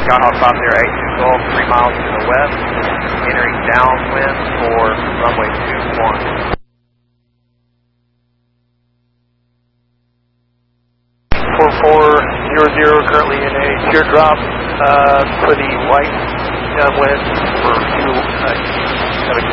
Skyhawk 50, 82 Golf, 3 miles to the west, entering downwind for runway 21. 4400, currently in a teardrop, pretty white downwind for fuel,